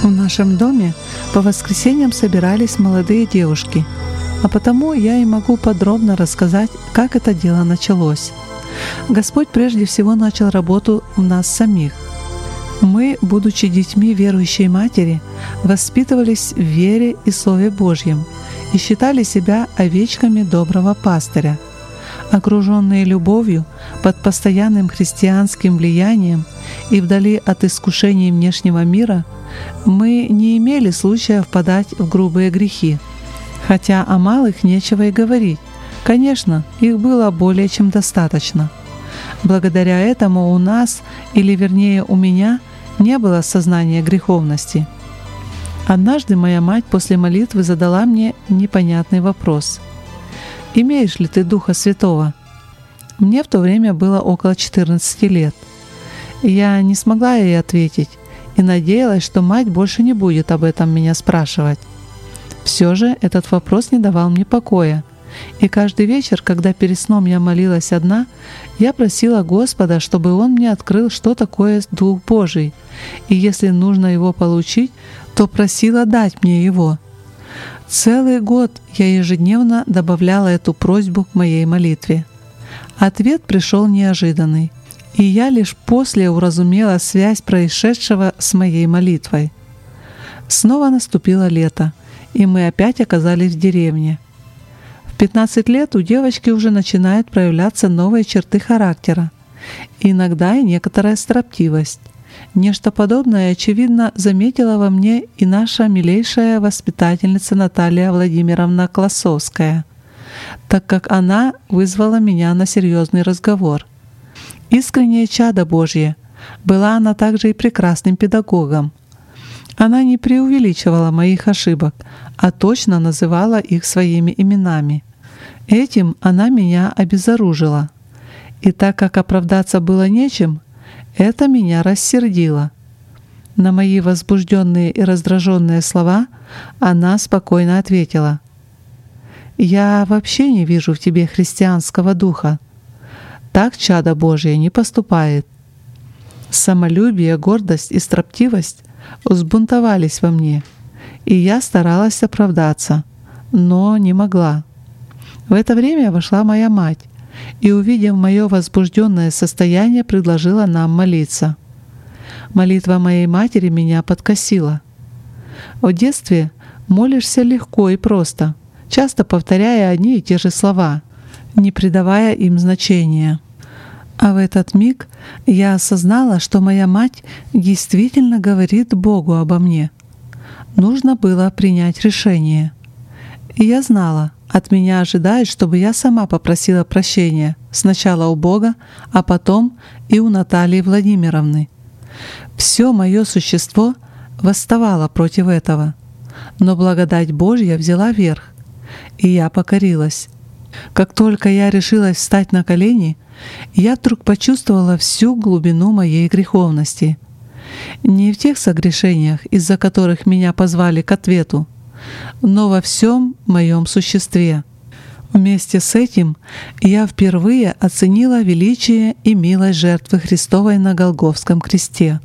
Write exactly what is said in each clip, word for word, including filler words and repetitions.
В нашем доме по воскресеньям собирались молодые девушки, а потому я и могу подробно рассказать, как это дело началось. Господь прежде всего начал работу в нас самих. Мы, будучи детьми верующей матери, воспитывались в вере и Слове Божьем и считали себя овечками доброго пастыря. Окруженные любовью, под постоянным христианским влиянием и вдали от искушений внешнего мира, мы не имели случая впадать в грубые грехи. Хотя о малых нечего и говорить. Конечно, их было более чем достаточно. Благодаря этому у нас, или вернее у меня, не было сознания греховности. Однажды моя мать после молитвы задала мне непонятный вопрос. «Имеешь ли ты Духа Святого?» Мне в то время было около четырнадцати лет. Я не смогла ей ответить и надеялась, что мать больше не будет об этом меня спрашивать. Все же этот вопрос не давал мне покоя. И каждый вечер, когда перед сном я молилась одна, я просила Господа, чтобы Он мне открыл, что такое Дух Божий, и если нужно его получить, то просила дать мне его. Целый год я ежедневно добавляла эту просьбу к моей молитве. Ответ пришел неожиданный, и я лишь после уразумела связь происшедшего с моей молитвой. Снова наступило лето, и мы опять оказались в деревне. В пятнадцать лет у девочки уже начинают проявляться новые черты характера, иногда и некоторая строптивость. Нечто подобное, очевидно, заметила во мне и наша милейшая воспитательница Наталья Владимировна Классовская, так как она вызвала меня на серьезный разговор. Искреннее чадо Божье, была она также и прекрасным педагогом. Она не преувеличивала моих ошибок, а точно называла их своими именами. Этим она меня обезоружила. И так как оправдаться было нечем, это меня рассердило. На мои возбужденные и раздраженные слова она спокойно ответила: «Я вообще не вижу в тебе христианского духа. Так чадо Божие не поступает». Самолюбие, гордость и строптивость взбунтовались во мне, и я старалась оправдаться, но не могла. В это время вошла моя мать и, увидев мое возбужденное состояние, предложила нам молиться. Молитва моей матери меня подкосила. В детстве молишься легко и просто, часто повторяя одни и те же слова, не придавая им значения. А в этот миг я осознала, что моя мать действительно говорит Богу обо мне. Нужно было принять решение. И я знала, от меня ожидают, чтобы я сама попросила прощения сначала у Бога, а потом и у Натальи Владимировны. Все мое существо восставало против этого, но благодать Божья взяла верх, и я покорилась. Как только я решилась встать на колени, я вдруг почувствовала всю глубину моей греховности. Не в тех согрешениях, из-за которых меня позвали к ответу, но во всем моем существе. Вместе с этим я впервые оценила величие и милость жертвы Христовой на Голгофском кресте.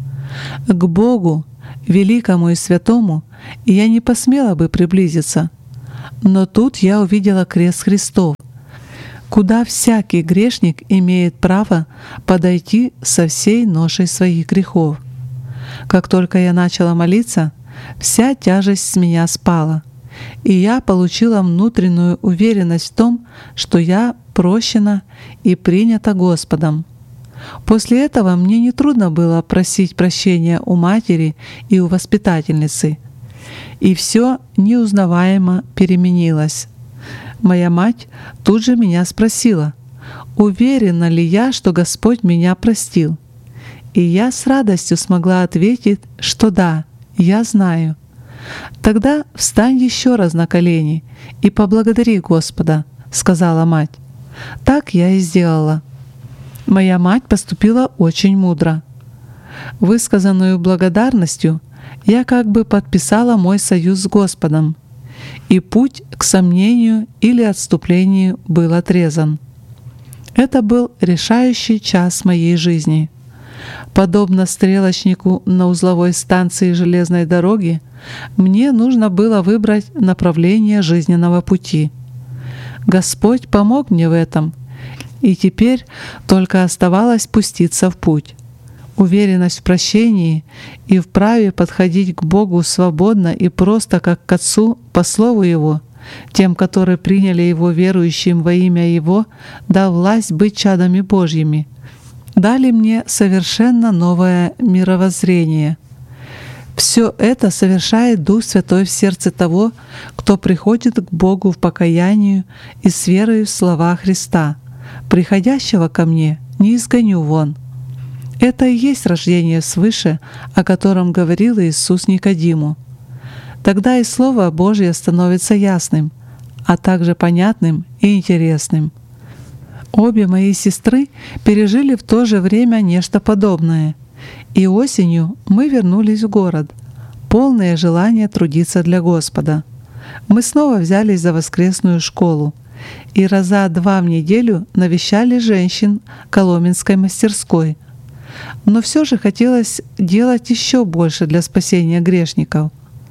К Богу, великому и святому, я не посмела бы приблизиться, но тут я увидела крест Христов, куда всякий грешник имеет право подойти со всей ношей своих грехов. Как только я начала молиться, вся тяжесть с меня спала, и я получила внутреннюю уверенность в том, что я прощена и принята Господом. После этого мне нетрудно было просить прощения у матери и у воспитательницы, и все неузнаваемо переменилось. Моя мать тут же меня спросила, уверена ли я, что Господь меня простил. И я с радостью смогла ответить, что да, я знаю. «Тогда встань еще раз на колени и поблагодари Господа», — сказала мать. Так я и сделала. Моя мать поступила очень мудро. Высказанную благодарностью я как бы подписала мой союз с Господом, и путь к сомнению или отступлению был отрезан. Это был решающий час моей жизни. Подобно стрелочнику на узловой станции железной дороги, мне нужно было выбрать направление жизненного пути. Господь помог мне в этом, и теперь только оставалось пуститься в путь. Уверенность в прощении и в праве подходить к Богу свободно и просто как к Отцу по Слову Его, тем, которые приняли Его верующим во имя Его, дал власть быть чадами Божьими, дали мне совершенно новое мировоззрение. Все это совершает Дух Святой в сердце того, кто приходит к Богу в покаянию и с верой в слова Христа: «Приходящего ко мне не изгоню вон». Это и есть рождение свыше, о котором говорил Иисус Никодиму. Тогда и Слово Божье становится ясным, а также понятным и интересным. Обе мои сестры пережили в то же время нечто подобное, и осенью мы вернулись в город, полные желания трудиться для Господа. Мы снова взялись за воскресную школу и раза два в неделю навещали женщин Коломенской мастерской. Но все же хотелось делать еще больше для спасения грешников.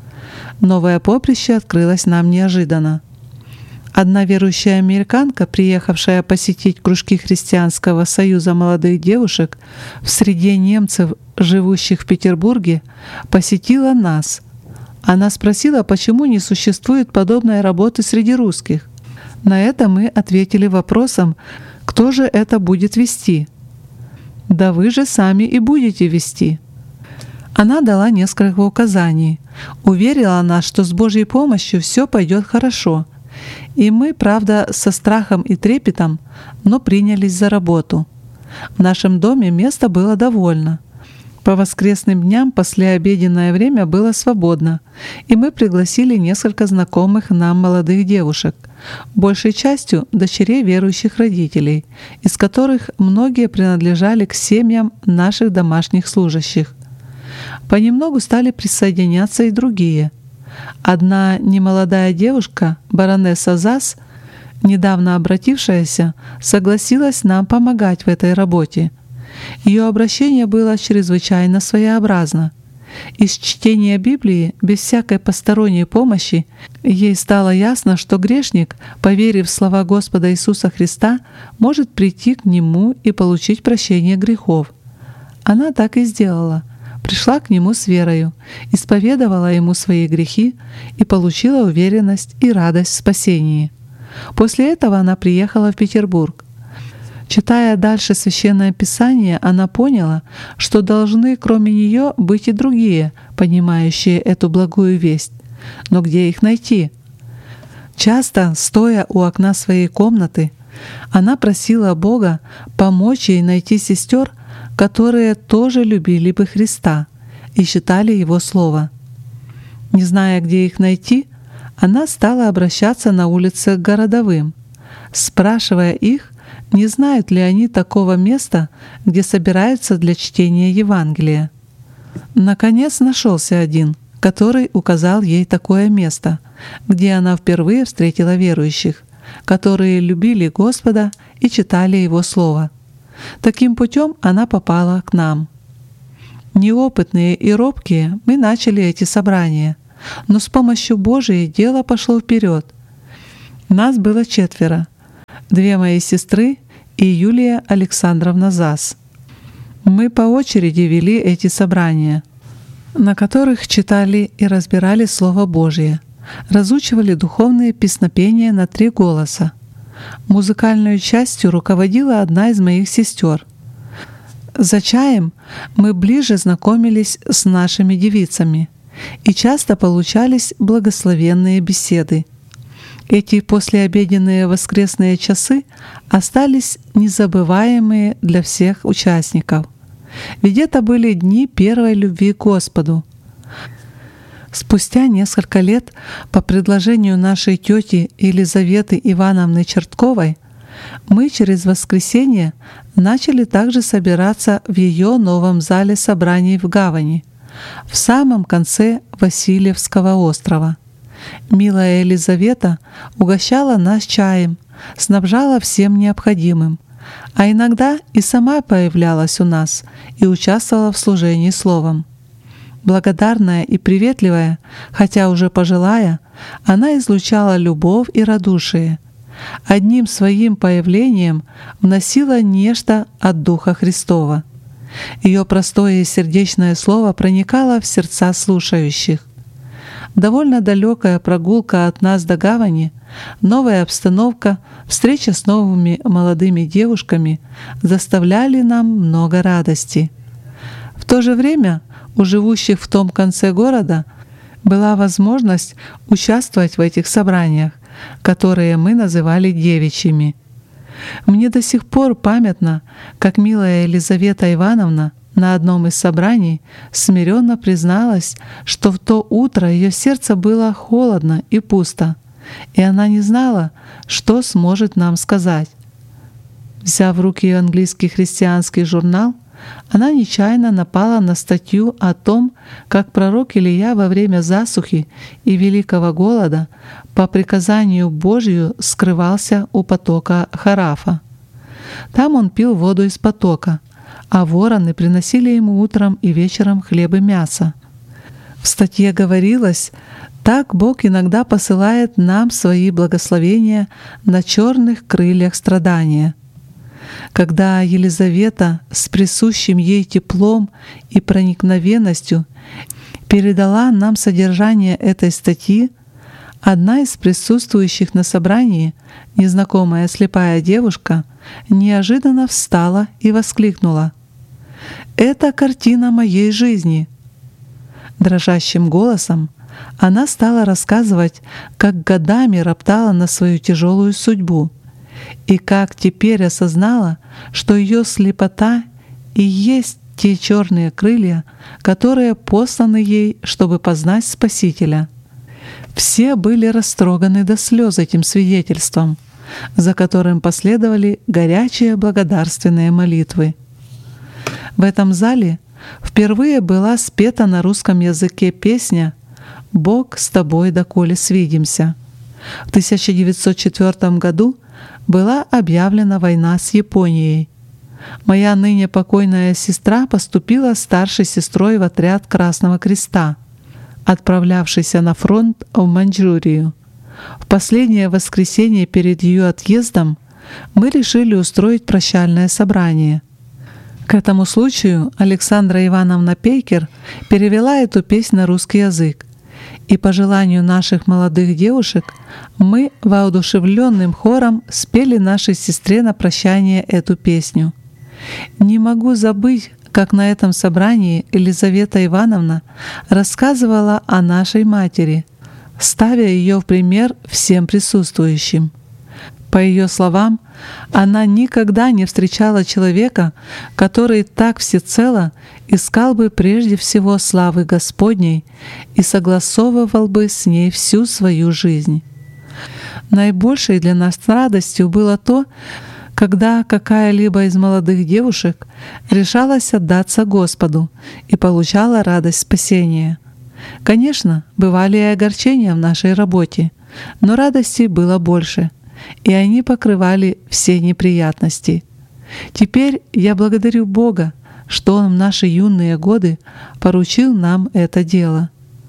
Новое поприще открылось нам неожиданно. Одна верующая американка, приехавшая посетить кружки Христианского союза молодых девушек в среде немцев, живущих в Петербурге, посетила нас. Она спросила, почему не существует подобной работы среди русских. На это мы ответили вопросом, кто же это будет вести. «Да вы же сами и будете вести». Она дала несколько указаний, уверила нас, что с Божьей помощью все пойдет хорошо. И мы, правда, со страхом и трепетом, но принялись за работу. В нашем доме места было довольно. По воскресным дням послеобеденное время было свободно, и мы пригласили несколько знакомых нам молодых девушек, большей частью дочерей верующих родителей, из которых многие принадлежали к семьям наших домашних служащих. Понемногу стали присоединяться и другие. Одна немолодая девушка, баронесса Зас, недавно обратившаяся, согласилась нам помогать в этой работе. Ее обращение было чрезвычайно своеобразно. Из чтения Библии, без всякой посторонней помощи, ей стало ясно, что грешник, поверив в слова Господа Иисуса Христа, может прийти к Нему и получить прощение грехов. Она так и сделала. Пришла к Нему с верою, исповедовала Ему свои грехи и получила уверенность и радость в спасении. После этого она приехала в Петербург. Читая дальше Священное Писание, она поняла, что должны кроме нее быть и другие, понимающие эту благую весть. Но где их найти? Часто, стоя у окна своей комнаты, она просила Бога помочь ей найти сестер, которые тоже любили бы Христа и считали Его Слово. Не зная, где их найти, она стала обращаться на улице к городовым, спрашивая их, не знают ли они такого места, где собираются для чтения Евангелия. Наконец нашелся один, который указал ей такое место, где она впервые встретила верующих, которые любили Господа и читали Его Слово. Таким путем она попала к нам. Неопытные и робкие мы начали эти собрания, но с помощью Божией дело пошло вперед. Нас было четверо. Две мои сестры и Юлия Александровна Зас. Мы по очереди вели эти собрания, на которых читали и разбирали Слово Божие, разучивали духовные песнопения на три голоса. Музыкальной частью руководила одна из моих сестер. За чаем мы ближе знакомились с нашими девицами, и часто получались благословенные беседы. Эти послеобеденные воскресные часы остались незабываемые для всех участников. Ведь это были дни первой любви к Господу. Спустя несколько лет по предложению нашей тети Елизаветы Ивановны Чертковой мы через воскресенье начали также собираться в ее новом зале собраний в Гавани, в самом конце Васильевского острова. Милая Елизавета угощала нас чаем, снабжала всем необходимым, а иногда и сама появлялась у нас и участвовала в служении словом. Благодарная и приветливая, хотя уже пожилая, она излучала любовь и радушие. Одним своим появлением вносила нечто от Духа Христова. Ее простое и сердечное слово проникало в сердца слушающих. Довольно далекая прогулка от нас до гавани, новая обстановка, встреча с новыми молодыми девушками заставляли нам много радости. В то же время у живущих в том конце города была возможность участвовать в этих собраниях, которые мы называли девичьими. Мне до сих пор памятно, как милая Елизавета Ивановна на одном из собраний смиренно призналась, что в то утро ее сердце было холодно и пусто, и она не знала, что сможет нам сказать. Взяв в руки английский христианский журнал, она нечаянно напала на статью о том, как пророк Илия во время засухи и великого голода по приказанию Божию скрывался у потока Харафа. Там он пил воду из потока, а вороны приносили ему утром и вечером хлеб и мясо. В статье говорилось: так Бог иногда посылает нам свои благословения на черных крыльях страдания. Когда Елизавета с присущим ей теплом и проникновенностью передала нам содержание этой статьи, одна из присутствующих на собрании, незнакомая слепая девушка, неожиданно встала и воскликнула: «Это картина моей жизни!» Дрожащим голосом она стала рассказывать, как годами роптала на свою тяжелую судьбу, и как теперь осознала, что ее слепота и есть те черные крылья, которые посланы ей, чтобы познать Спасителя. Все были растроганы до слез этим свидетельством, за которым последовали горячие благодарственные молитвы. В этом зале впервые была спета на русском языке песня «Бог с тобой, доколе свидимся». В тысяча девятьсот четвёртом году была объявлена война с Японией. Моя ныне покойная сестра поступила старшей сестрой в отряд Красного Креста, отправлявшийся на фронт в Маньчжурию. В последнее воскресенье перед ее отъездом мы решили устроить прощальное собрание. К этому случаю Александра Ивановна Пейкер перевела эту песню на русский язык, и по желанию наших молодых девушек мы воодушевленным хором спели нашей сестре на прощание эту песню. Не могу забыть, как на этом собрании Елизавета Ивановна рассказывала о нашей матери, ставя ее в пример всем присутствующим. По ее словам, она никогда не встречала человека, который так всецело искал бы прежде всего славы Господней и согласовывал бы с ней всю свою жизнь. Наибольшей для нас радостью было то, когда какая-либо из молодых девушек решалась отдаться Господу и получала радость спасения. Конечно, бывали и огорчения в нашей работе, но радости было больше, и они покрывали все неприятности. Теперь я благодарю Бога, что Он в наши юные годы поручил нам это дело.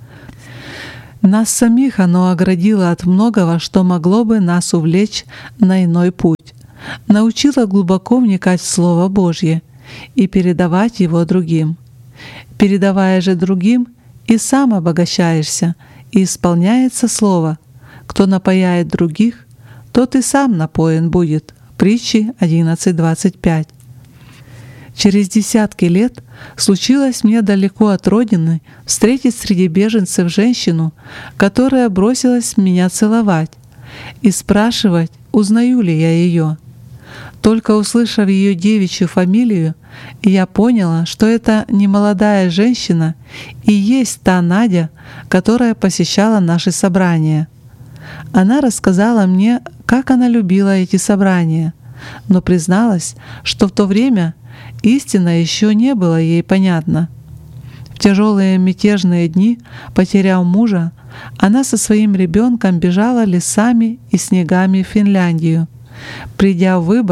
Нас самих оно оградило от многого, что могло бы нас увлечь на иной путь, научило глубоко вникать в Слово Божье и передавать его другим. Передавая же другим, и сам обогащаешься, и исполняется Слово: «Кто напояет других, тот и сам напоен будет». Притчи одиннадцать двадцать пять. Через десятки лет случилось мне далеко от родины встретить среди беженцев женщину, которая бросилась меня целовать и спрашивать, узнаю ли я ее. Только услышав ее девичью фамилию, я поняла, что это немолодая женщина и есть та Надя, которая посещала наши собрания. Она рассказала мне, как она любила эти собрания, но призналась, что в то время истина еще не была ей понятна. В тяжелые мятежные дни, потеряв мужа, она со своим ребенком бежала лесами и снегами в Финляндию. Придя в Выборг,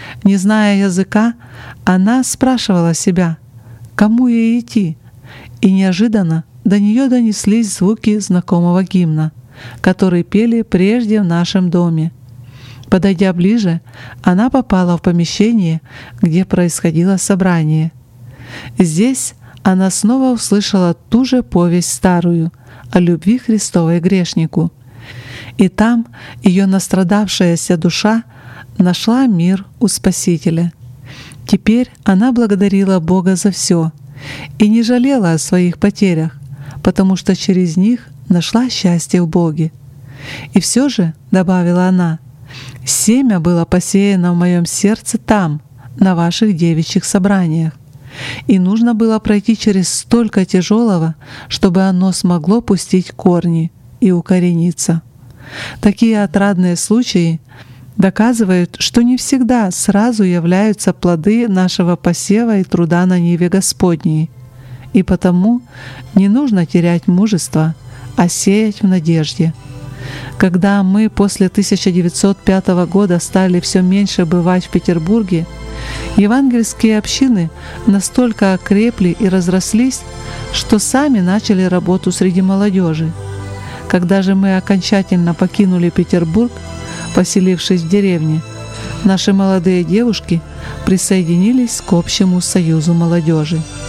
Не зная языка, она спрашивала себя, кому ей идти, и неожиданно до нее донеслись звуки знакомого гимна, который пели прежде в нашем доме. Подойдя ближе, она попала в помещение, где происходило собрание. Здесь она снова услышала ту же повесть старую о любви Христовой к грешнику. И там ее настрадавшаяся душа нашла мир у Спасителя. Теперь она благодарила Бога за все и не жалела о своих потерях, потому что через них нашла счастье в Боге. И все же, добавила она, семя было посеяно в моем сердце там, на ваших девичьих собраниях. И нужно было пройти через столько тяжелого, чтобы оно смогло пустить корни и укорениться. Такие отрадные случаи доказывают, что не всегда сразу являются плоды нашего посева и труда на ниве Господней. И потому не нужно терять мужество, а сеять в надежде. Когда мы после тысяча девятьсот пятого года стали все меньше бывать в Петербурге, евангельские общины настолько окрепли и разрослись, что сами начали работу среди молодежи. Когда же мы окончательно покинули Петербург, поселившись в деревне, наши молодые девушки присоединились к общему союзу молодежи.